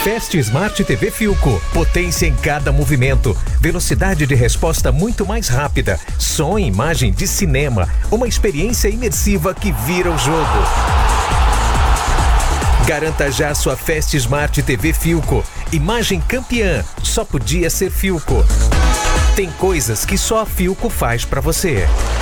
Fast Smart TV Philco. Potência em cada movimento. Velocidade de resposta muito mais rápida. Som e imagem de cinema. Uma experiência imersiva que vira o jogo. Garanta já sua Fast Smart TV Philco. Imagem campeã. Só podia ser Philco. Tem coisas que só a Philco faz pra você.